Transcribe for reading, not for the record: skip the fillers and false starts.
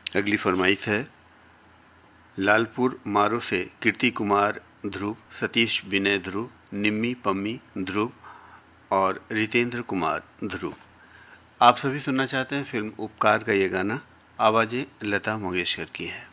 अगली फरमाइश है लालपुर मारो से कीर्ति कुमार ध्रुव, सतीश विनय ध्रुव, निम्मी पम्मी ध्रुव और रितेंद्र कुमार ध्रुव। आप सभी सुनना चाहते हैं फिल्म उपकार का ये गाना। आवाज़ें लता मंगेशकर की हैं।